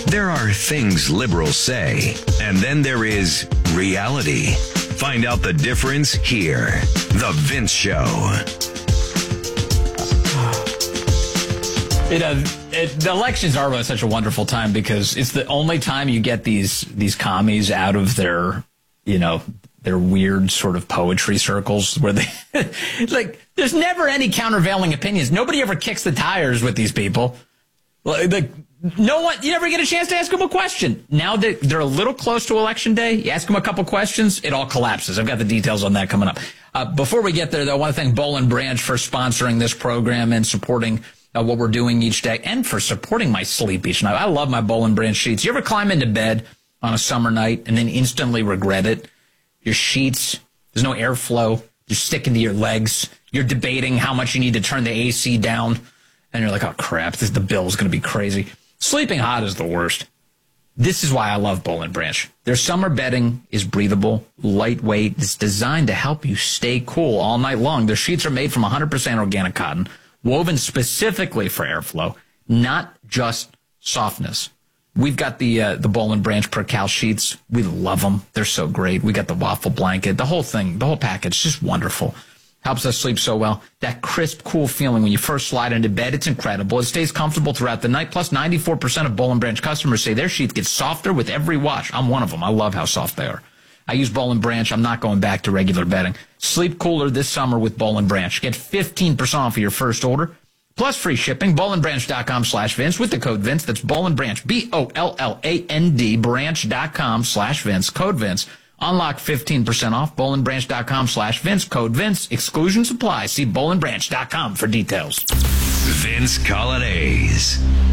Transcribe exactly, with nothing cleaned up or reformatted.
There are things liberals say, and then there is reality. Find out the difference here. The Vince Show. You know, it, the elections are such a wonderful time because it's the only time you get these these commies out of their, you know, their weird sort of poetry circles where they, like, there's never any countervailing opinions. Nobody ever kicks the tires with these people. Like, no one, you never get a chance to ask them a question. Now that they're a little close to Election Day, you ask them a couple questions, it all collapses. I've got the details on that coming up. Uh, before we get there, though, I want to thank Boll and Branch for sponsoring this program and supporting Uh, what we're doing each day, and for supporting my sleep each night. I love my Boll and Branch sheets. You ever climb into bed on a summer night and then instantly regret it? Your sheets, there's no airflow. You're sticking to your legs. You're debating how much you need to turn the A C down. And you're like, oh, crap, this, the bill's going to be crazy. Sleeping hot is the worst. This is why I love Boll and Branch. Their summer bedding is breathable, lightweight. It's designed to help you stay cool all night long. Their sheets are made from one hundred percent organic cotton, woven specifically for airflow, not just softness. We've got the uh, the Boll and Branch Percale sheets. We love them. They're so great. We got the waffle blanket, the whole thing, the whole package, just wonderful. Helps us sleep so well. That crisp, cool feeling when you first slide into bed, it's incredible. It stays comfortable throughout the night. Plus, ninety-four percent of Boll and Branch customers say their sheets get softer with every wash. I'm one of them. I love how soft they are. I use Boll and Branch. I'm not going back to regular bedding. Sleep cooler this summer with Boll and Branch. Get fifteen percent off of your first order, plus free shipping. boll and branch dot com slash Vince with the code Vince. That's Boll and Branch, B O L L A N D, branch dot com slash Vince, code Vince. Unlock fifteen percent off, boll and branch dot com slash Vince, code Vince. Exclusions apply. See boll and branch dot com for details. Vince Colonnese.